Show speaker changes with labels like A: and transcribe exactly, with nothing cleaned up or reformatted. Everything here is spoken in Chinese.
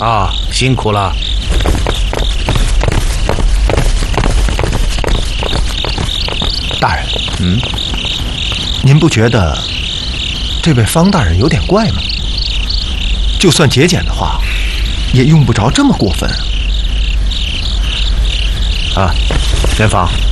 A: 啊，辛苦了。
B: 大人，
A: 嗯，
B: 您不觉得这位方大人有点怪吗？就算节俭的话，也用不着这么过分
A: 啊。元芳，